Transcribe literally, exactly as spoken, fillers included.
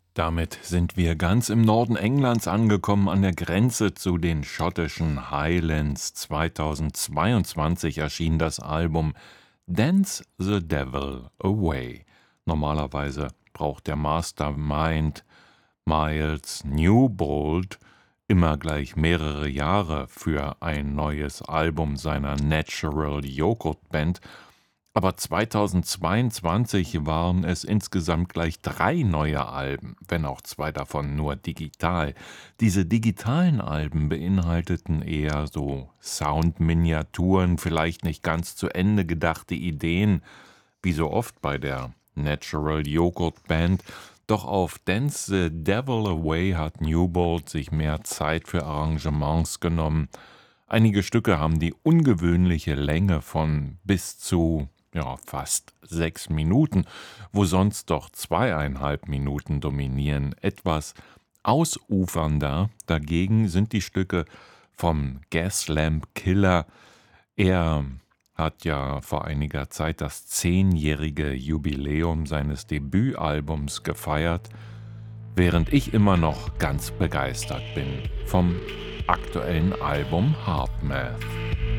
Damit sind wir ganz im Norden Englands angekommen, an der Grenze zu den schottischen Highlands. zweitausendzweiundzwanzig erschien das Album „Dance the Devil Away“. Normalerweise braucht der Mastermind Miles Newbold immer gleich mehrere Jahre für ein neues Album seiner Natural Yogurt Band, aber zweitausendzweiundzwanzig waren es insgesamt gleich drei neue Alben, wenn auch zwei davon nur digital. Diese digitalen Alben beinhalteten eher so Soundminiaturen, vielleicht nicht ganz zu Ende gedachte Ideen, wie so oft bei der Natural Yogurt Band. Doch auf „Dance the Devil Away“ hat Newbold sich mehr Zeit für Arrangements genommen. Einige Stücke haben die ungewöhnliche Länge von bis zu, ja, fast sechs Minuten, wo sonst doch zweieinhalb Minuten dominieren. Etwas ausufernder dagegen sind die Stücke vom Gaslamp Killer. Er hat ja vor einiger Zeit das zehnjährige Jubiläum seines Debütalbums gefeiert, während ich immer noch ganz begeistert bin vom aktuellen Album Hard Math.